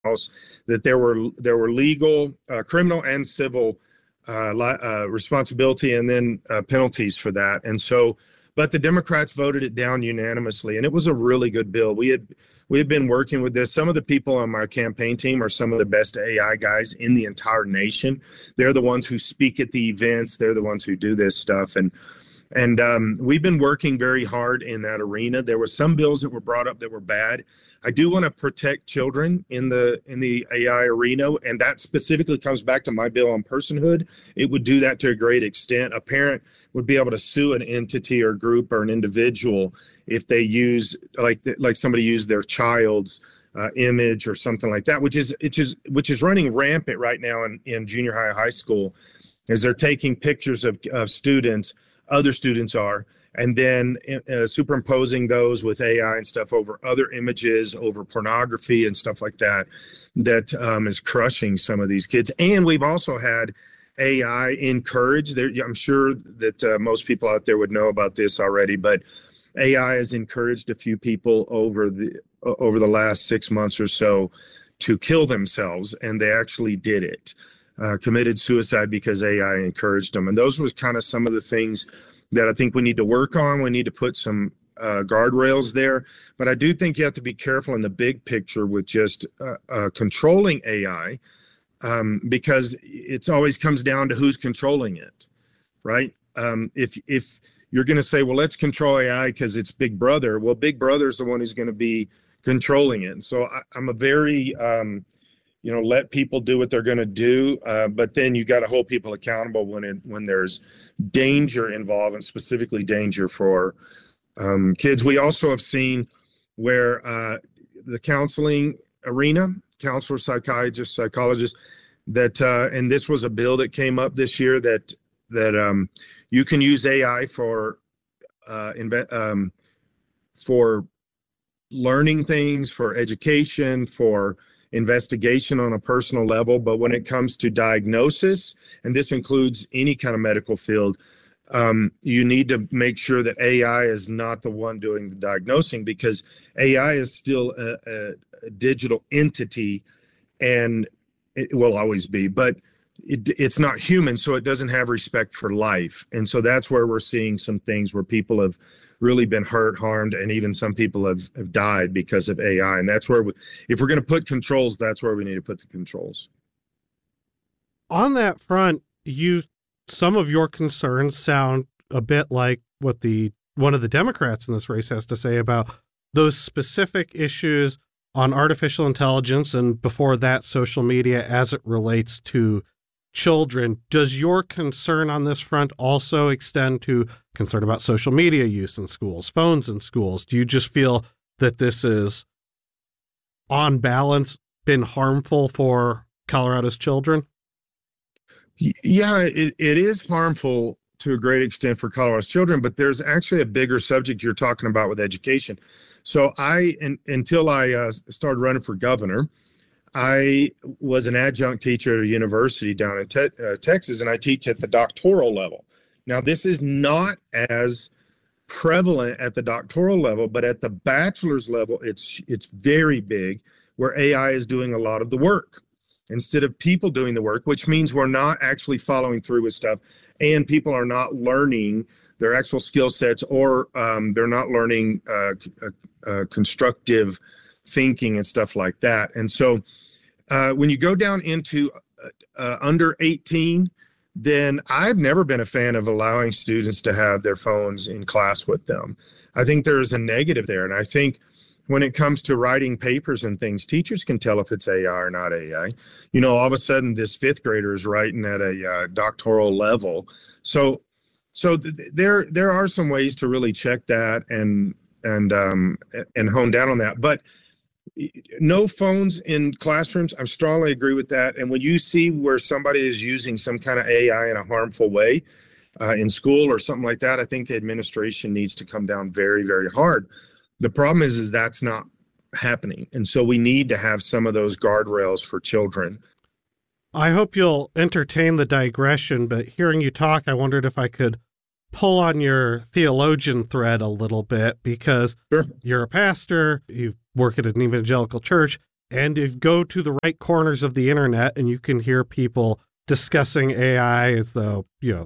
House that there were legal, criminal, and civil responsibility, and then penalties for that. And so, but the Democrats voted it down unanimously, and it was a really good bill. We had been working with this. Some of the people on my campaign team are some of the best AI guys in the entire nation. They're the ones who speak at the events. They're the ones who do this stuff, and we've been working very hard in that arena. There were some bills that were brought up that were bad. I do want to protect children in the AI arena, and that specifically comes back to my bill on personhood. It would do that to a great extent. A parent would be able to sue an entity or group or an individual if they use like somebody used their child's image or something like that, which is running rampant right now in junior high school, as they're taking pictures of students. Other students are, and then superimposing those with AI and stuff over other images, over pornography and stuff like that, that is crushing some of these kids. And we've also had AI encouraged. I'm sure that most people out there would know about this already, but AI has encouraged a few people over the last 6 months or so to kill themselves, and they actually did it. Committed suicide because AI encouraged them. And those was kind of some of the things that I think we need to work on. We need to put some guardrails there. But I do think you have to be careful in the big picture with just controlling AI, because it always comes down to who's controlling it, right? If you're going to say, well, let's control AI because it's Big Brother, well, Big Brother is the one who's going to be controlling it. And so I'm a very let people do what they're going to do, but then you got to hold people accountable when there's danger involved, and specifically danger for kids. We also have seen where the counseling arena, counselors, psychiatrists, psychologists, that and this was a bill that came up this year that you can use AI for learning things, for education, for investigation on a personal level. But when it comes to diagnosis, and this includes any kind of medical field, you need to make sure that AI is not the one doing the diagnosing, because AI is still a digital entity, and it will always be, but it's not human, so it doesn't have respect for life. And so that's where we're seeing some things where people have really been hurt, harmed, and even some people have died because of AI. And that's where, if we're going to put controls, that's where we need to put the controls. On that front, some of your concerns sound a bit like what one of the Democrats in this race has to say about those specific issues on artificial intelligence, and before that, social media, as it relates to children. Does your concern on this front also extend to concern about social media use in schools, phones in schools? Do you just feel that this is, on balance, been harmful for Colorado's children? Yeah, it is harmful to a great extent for Colorado's children, but there's actually a bigger subject you're talking about with education. So until I started running for governor, I was an adjunct teacher at a university down in Texas, and I teach at the doctoral level. Now, this is not as prevalent at the doctoral level, but at the bachelor's level, it's very big, where AI is doing a lot of the work instead of people doing the work, which means we're not actually following through with stuff, and people are not learning their actual skill sets, or they're not learning constructive thinking and stuff like that. And so when you go down into under 18, then I've never been a fan of allowing students to have their phones in class with them. I think there's a negative there. And I think when it comes to writing papers and things, teachers can tell if it's AI or not AI. All of a sudden this fifth grader is writing at a doctoral level. So there are some ways to really check that and hone down on that. But no phones in classrooms, I strongly agree with that. And when you see where somebody is using some kind of AI in a harmful way in school or something like that, I think the administration needs to come down very, very hard. The problem is that's not happening. And so we need to have some of those guardrails for children. I hope you'll entertain the digression, but hearing you talk, I wondered if I could pull on your theologian thread a little bit, because Sure. You're a pastor, you work at an evangelical church, And if you go to the right corners of the internet and you can hear people discussing AI as though,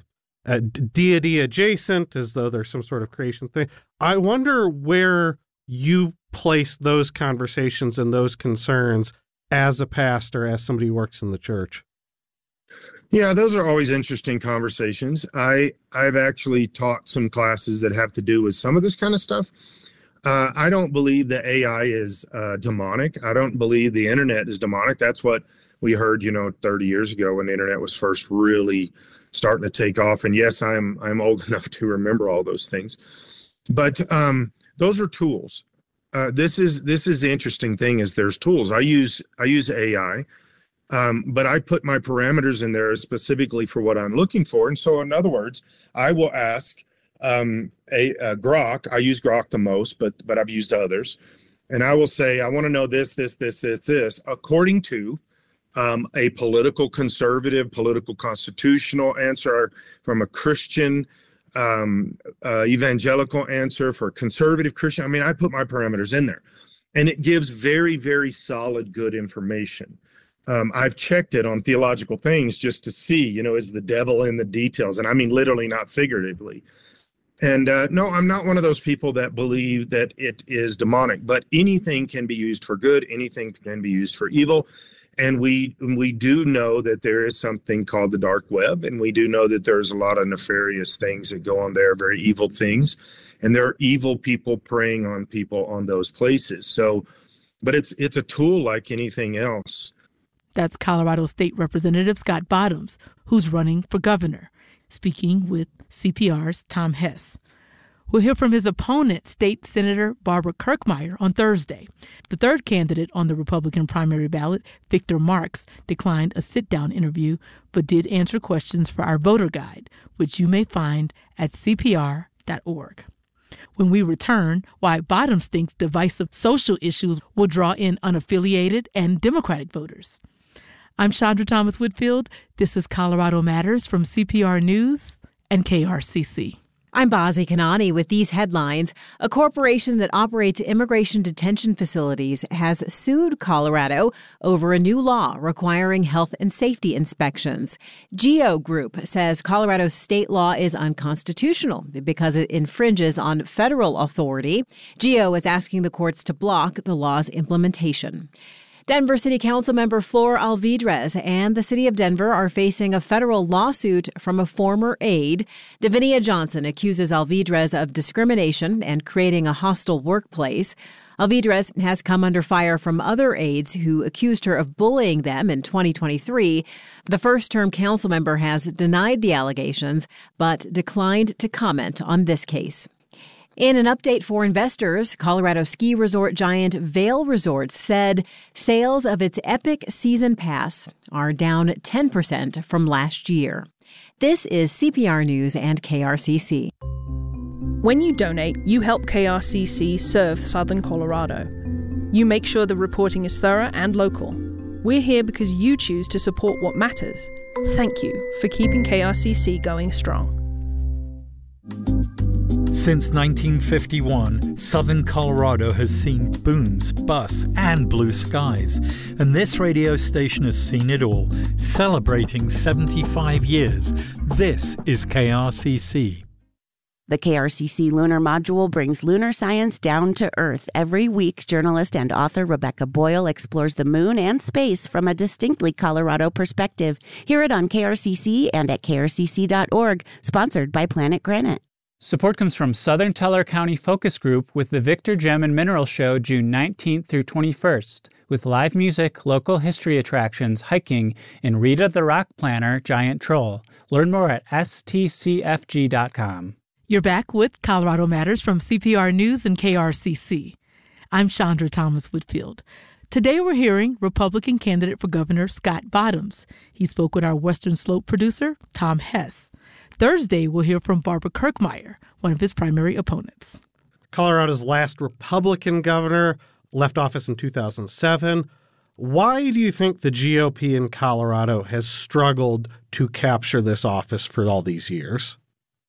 deity adjacent, as though there's some sort of creation thing. I wonder where you place those conversations and those concerns as a pastor, as somebody who works in the church. Yeah, those are always interesting conversations. I've actually taught some classes that have to do with some of this kind of stuff. I don't believe that AI is demonic. I don't believe the internet is demonic. That's what we heard, 30 years ago when the internet was first really starting to take off. And yes, I'm old enough to remember all those things. But those are tools. This is the interesting thing is there's tools. I use AI. But I put my parameters in there specifically for what I'm looking for. And so, in other words, I will ask Grok. I use Grok the most, but I've used others. And I will say, I want to know this, according to a political conservative, political constitutional answer from a Christian evangelical answer for conservative Christian. I mean, I put my parameters in there. And it gives very, very solid, good information. I've checked it on theological things just to see, is the devil in the details? And I mean, literally, not figuratively. And no, I'm not one of those people that believe that it is demonic, but anything can be used for good. Anything can be used for evil. And we do know that there is something called the dark web. And we do know that there's a lot of nefarious things that go on there, very evil things. And there are evil people preying on people on those places. So, but it's a tool like anything else. That's Colorado State Representative Scott Bottoms, who's running for governor, speaking with CPR's Tom Hess. We'll hear from his opponent, State Senator Barbara Kirkmeyer, on Thursday. The third candidate on the Republican primary ballot, Victor Marks, declined a sit-down interview, but did answer questions for our voter guide, which you may find at cpr.org. When we return, why Bottoms thinks divisive social issues will draw in unaffiliated and Democratic voters. I'm Chandra Thomas Whitfield. This is Colorado Matters from CPR News and KRCC. I'm Bazi Kanani with these headlines. A corporation that operates immigration detention facilities has sued Colorado over a new law requiring health and safety inspections. GEO Group says Colorado's state law is unconstitutional because it infringes on federal authority. GEO is asking the courts to block the law's implementation. Denver City Council member Flor Alvidrez and the city of Denver are facing a federal lawsuit from a former aide. Davinia Johnson accuses Alvidrez of discrimination and creating a hostile workplace. Alvidrez has come under fire from other aides who accused her of bullying them in 2023. The first-term council member has denied the allegations, but declined to comment on this case. In an update for investors, Colorado ski resort giant Vail Resorts said sales of its Epic Season Pass are down 10% from last year. This is CPR News and KRCC. When you donate, you help KRCC serve Southern Colorado. You make sure the reporting is thorough and local. We're here because you choose to support what matters. Thank you for keeping KRCC going strong. Since 1951, Southern Colorado has seen booms, busts, and blue skies. And this radio station has seen it all, celebrating 75 years. This is KRCC. The KRCC Lunar Module brings lunar science down to Earth. Every week, journalist and author Rebecca Boyle explores the moon and space from a distinctly Colorado perspective. Hear it on KRCC and at krcc.org, sponsored by Planet Granite. Support comes from Southern Teller County Focus Group with the Victor Gem and Mineral Show June 19th through 21st, with live music, local history attractions, hiking, and Rita the Rock Planner Giant Troll. Learn more at stcfg.com. You're back with Colorado Matters from CPR News and KRCC. I'm Chandra Thomas Whitfield. Today we're hearing Republican candidate for governor Scott Bottoms. He spoke with our Western Slope producer, Tom Hess. Thursday, we'll hear from Barbara Kirkmeyer, one of his primary opponents. Colorado's last Republican governor left office in 2007. Why do you think the GOP in Colorado has struggled to capture this office for all these years?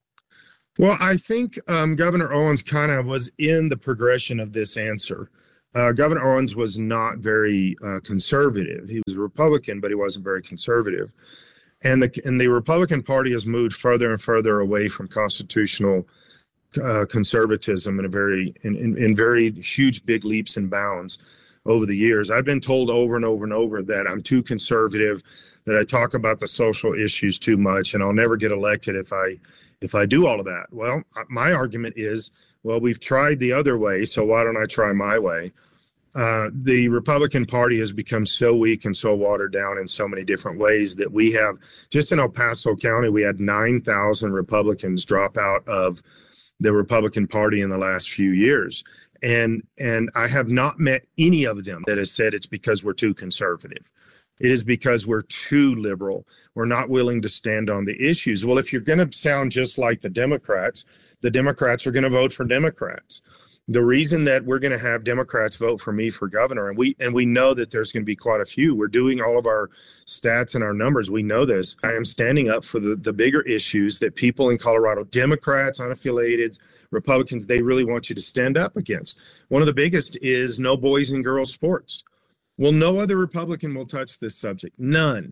Well, I think Governor Owens kind of was in the progression of this answer. Governor Owens was not very conservative. He was a Republican, but he wasn't very conservative. And the Republican Party has moved further and further away from constitutional conservatism in very huge, big leaps and bounds over the years. I've been told over and over and over that I'm too conservative, that I talk about the social issues too much, and I'll never get elected if I do all of that. Well, my argument is, well, we've tried the other way, so why don't I try my way? The Republican Party has become so weak and so watered down in so many different ways that we have, just in El Paso County, we had 9,000 Republicans drop out of the Republican Party in the last few years. And I have not met any of them that has said it's because we're too conservative. It is because we're too liberal. We're not willing to stand on the issues. Well, if you're going to sound just like the Democrats are going to vote for Democrats. The reason that we're going to have Democrats vote for me for governor, and we know that there's going to be quite a few. We're doing all of our stats and our numbers. We know this. I am standing up for the bigger issues that people in Colorado, Democrats, unaffiliated, Republicans, they really want you to stand up against. One of the biggest is no boys and girls sports. Well, no other Republican will touch this subject. None.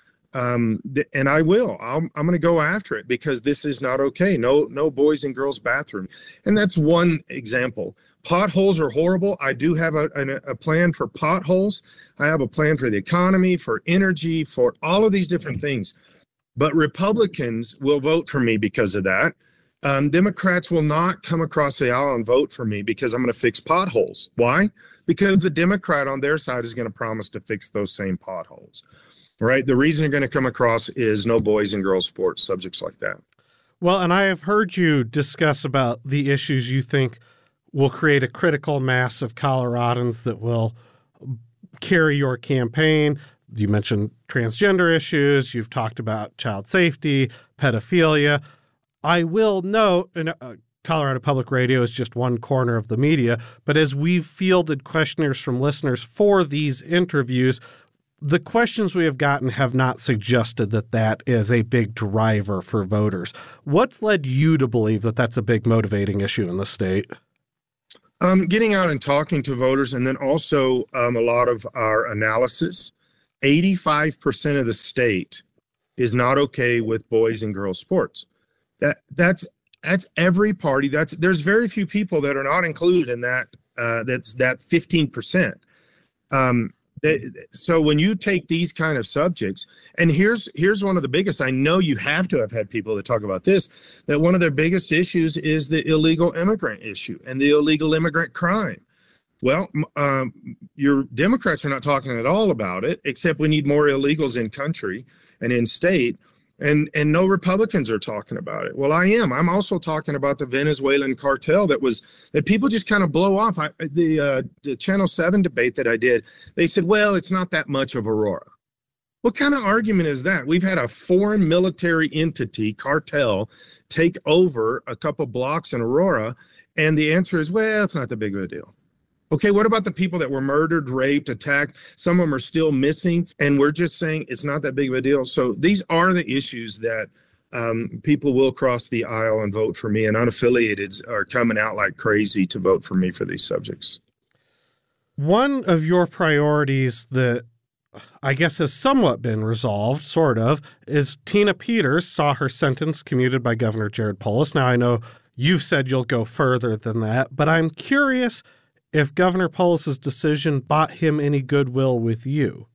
And I will. I'm going to go after it because this is not okay. No boys and girls bathroom. And that's one example. Potholes are horrible. I do have a plan for potholes. I have a plan for the economy, for energy, for all of these different things. But Republicans will vote for me because of that. Democrats will not come across the aisle and vote for me because I'm going to fix potholes. Why? Because the Democrat on their side is going to promise to fix those same potholes. Right. The reason you're going to come across is no boys and girls sports, subjects like that. Well, and I have heard you discuss about the issues you think will create a critical mass of Coloradans that will carry your campaign. You mentioned transgender issues. You've talked about child safety, pedophilia. I will note, and Colorado Public Radio is just one corner of the media, but as we've fielded questionnaires from listeners for these interviews, the questions we have gotten have not suggested that that is a big driver for voters. What's led you to believe that that's a big motivating issue in the state? Getting out and talking to voters, and then also a lot of our analysis. 85% of the state is not okay with boys and girls sports. That's every party. There's very few people that are not included in that. That's that 15%. So when you take these kind of subjects, and here's one of the biggest, I know you have to have had people that talk about this, that one of their biggest issues is the illegal immigrant issue and the illegal immigrant crime. Well, your Democrats are not talking at all about it, except we need more illegals in country and in state. And no Republicans are talking about it. Well, I am. I'm also talking about the Venezuelan cartel that people just kind of blow off. The Channel 7 debate that I did, they said, well, it's not that much of Aurora. What kind of argument is that? We've had a foreign military entity, cartel, take over a couple blocks in Aurora, and the answer is, well, it's not that big of a deal. Okay, what about the people that were murdered, raped, attacked? Some of them are still missing, and we're just saying it's not that big of a deal. So these are the issues that people will cross the aisle and vote for me, and unaffiliateds are coming out like crazy to vote for me for these subjects. One of your priorities that I guess has somewhat been resolved, sort of, is Tina Peters saw her sentence commuted by Governor Jared Polis. Now, I know you've said you'll go further than that, but I'm curious if Governor Polis's decision bought him any goodwill with you.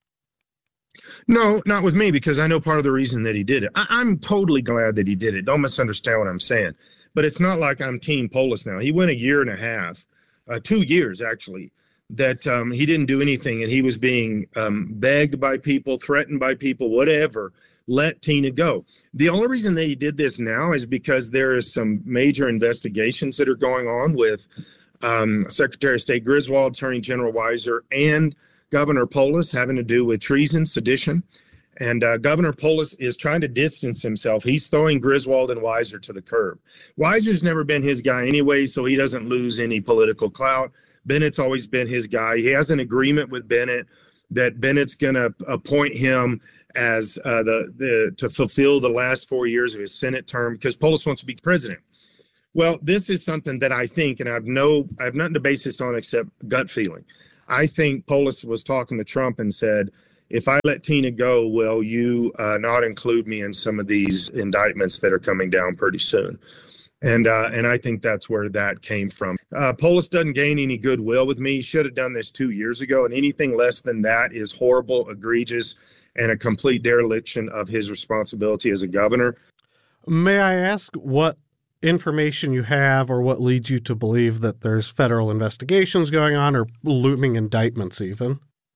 No, not with me, because I know part of the reason that he did it. I'm totally glad that he did it. Don't misunderstand what I'm saying. But it's not like I'm Team Polis now. He went a year and a half, 2 years actually, that he didn't do anything, and he was being begged by people, threatened by people, whatever. Let Tina go. The only reason that he did this now is because there is some major investigations that are going on with Secretary of State Griswold, Attorney General Weiser, and Governor Polis having to do with treason, sedition. And Governor Polis is trying to distance himself. He's throwing Griswold and Weiser to the curb. Weiser's never been his guy anyway, so he doesn't lose any political clout. Bennett's always been his guy. He has an agreement with Bennett that Bennett's going to appoint him as to fulfill the last 4 years of his Senate term, because Polis wants to be president. Well, this is something that I think, and I have nothing to base this on except gut feeling. I think Polis was talking to Trump and said, if I let Tina go, will you not include me in some of these indictments that are coming down pretty soon? And I think that's where that came from. Polis doesn't gain any goodwill with me. He should have done this 2 years ago, and anything less than that is horrible, egregious, and a complete dereliction of his responsibility as a governor. May I ask what information you have or what leads you to believe that there's federal investigations going on or looming indictments even?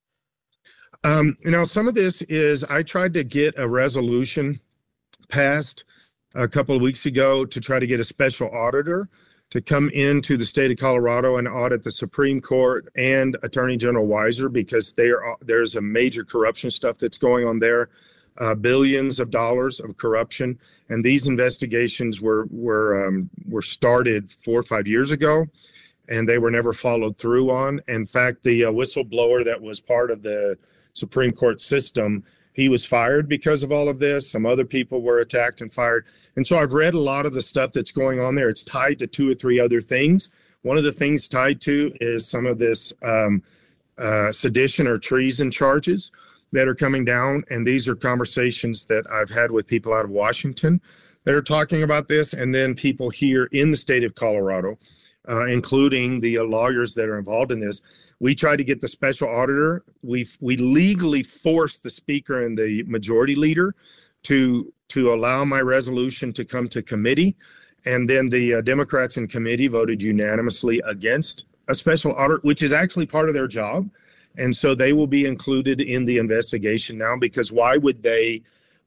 Some of this is I tried to get a resolution passed a couple of weeks ago to try to get a special auditor to come into the state of Colorado and audit the Supreme Court and Attorney General Weiser, because there's a major corruption stuff that's going on there. Billions of dollars of corruption, and these investigations were started 4 or 5 years ago, and they were never followed through on. In fact, the whistleblower that was part of the Supreme Court system, he was fired because of all of this. Some other people were attacked and fired, and so I've read a lot of the stuff that's going on there. It's tied to 2 or 3 other things. One of the things tied to is some of this sedition or treason charges that are coming down. And these are conversations that I've had with people out of Washington that are talking about this. And then people here in the state of Colorado, including the lawyers that are involved in this. We tried to get the special auditor. We legally forced the speaker and the majority leader to allow my resolution to come to committee. And then the Democrats in committee voted unanimously against a special audit, which is actually part of their job. And so they will be included in the investigation now, because why would they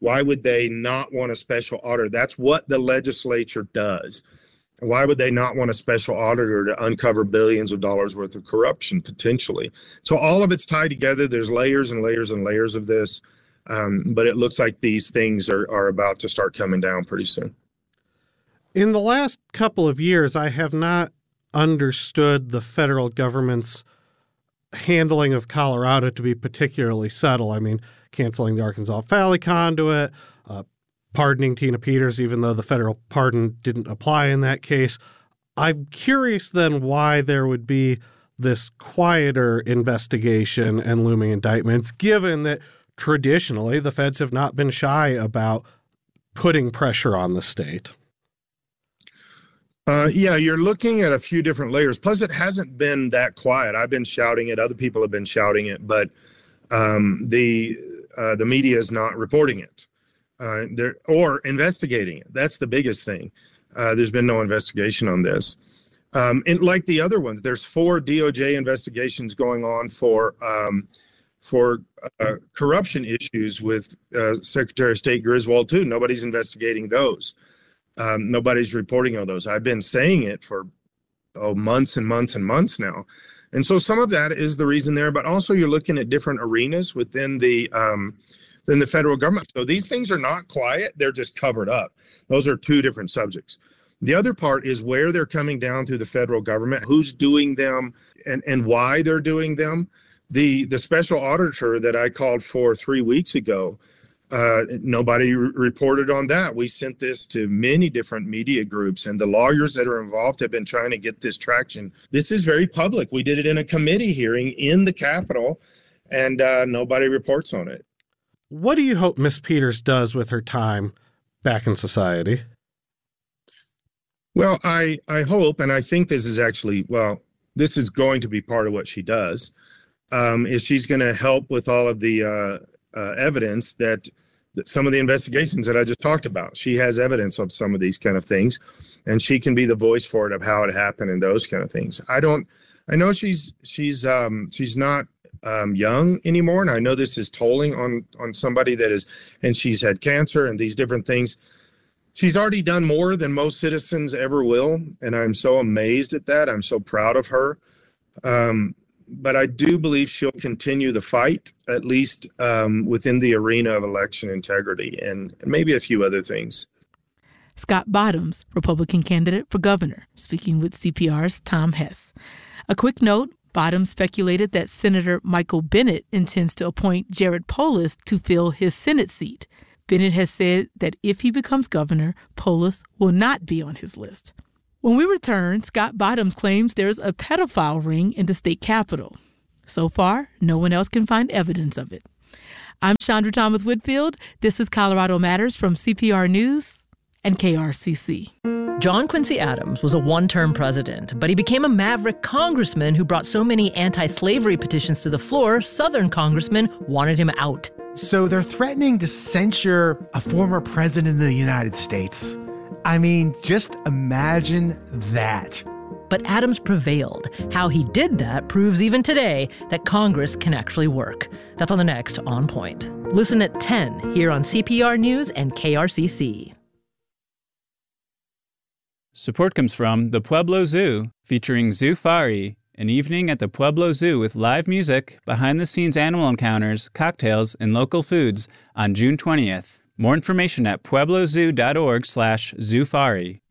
not want a special auditor? That's what the legislature does. Why would they not want a special auditor to uncover billions of dollars worth of corruption potentially? So all of it's tied together. There's layers and layers and layers of this. But it looks like these things are about to start coming down pretty soon. In the last couple of years, I have not understood the federal government's handling of Colorado to be particularly subtle. I mean, canceling the Arkansas Valley conduit, pardoning Tina Peters, even though the federal pardon didn't apply in that case. I'm curious then why there would be this quieter investigation and looming indictments, given that traditionally the feds have not been shy about putting pressure on the state. You're looking at a few different layers. Plus, it hasn't been that quiet. I've been shouting it. Other people have been shouting it, but the media is not reporting it or investigating it. That's the biggest thing. There's been no investigation on this. And like the other ones, there's 4 DOJ investigations going on for corruption issues with Secretary of State Griswold too. Nobody's investigating those. Nobody's reporting on those. I've been saying it for months and months and months now. And so some of that is the reason there, but also you're looking at different arenas within the federal government. So these things are not quiet. They're just covered up. Those are 2 different subjects. The other part is where they're coming down through the federal government, who's doing them and why they're doing them. The special auditor that I called for 3 weeks ago, nobody reported on that. We sent this to many different media groups, and the lawyers that are involved have been trying to get this traction. This is very public. We did it in a committee hearing in the Capitol, and nobody reports on it. What do you hope Ms. Peters does with her time back in society? Well, I hope, and I think this is actually, this is going to be part of what she does, is she's going to help with all of the evidence that some of the investigations that I just talked about. She has evidence of some of these kind of things, and she can be the voice for it of how it happened and those kind of things. I know she's not young anymore, and I know this is tolling on somebody that is, and she's had cancer and these different things. She's already done more than most citizens ever will, and I'm so amazed at that. I'm so proud of her. But I do believe she'll continue the fight, at least within the arena of election integrity and maybe a few other things. Scott Bottoms, Republican candidate for governor, speaking with CPR's Tom Hess. A quick note, Bottoms speculated that Senator Michael Bennet intends to appoint Jared Polis to fill his Senate seat. Bennet has said that if he becomes governor, Polis will not be on his list. When we return, Scott Bottoms claims there's a pedophile ring in the state capitol. So far, no one else can find evidence of it. I'm Chandra Thomas Whitfield. This is Colorado Matters from CPR News and KRCC. John Quincy Adams was a one-term president, but he became a maverick congressman who brought so many anti-slavery petitions to the floor, Southern congressmen wanted him out. So they're threatening to censure a former president of the United States. I mean, just imagine that. But Adams prevailed. How he did that proves even today that Congress can actually work. That's on the next On Point. Listen at 10 here on CPR News and KRCC. Support comes from the Pueblo Zoo, featuring Zoofari, an evening at the Pueblo Zoo with live music, behind-the-scenes animal encounters, cocktails, and local foods on June 20th. More information at pueblozoo.org/zoofari.